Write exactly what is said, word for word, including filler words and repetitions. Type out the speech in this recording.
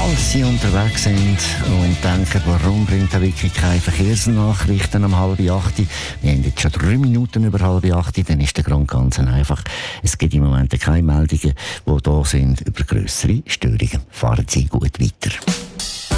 Falls Sie unterwegs sind und denken, warum bringt der Wiki keine Verkehrsnachrichten um halb acht? Wir haben jetzt schon drei Minuten über halb acht, dann ist der Grund ganz einfach. Es gibt im Moment keine Meldungen, die da sind über grössere Störungen. Fahren Sie gut weiter.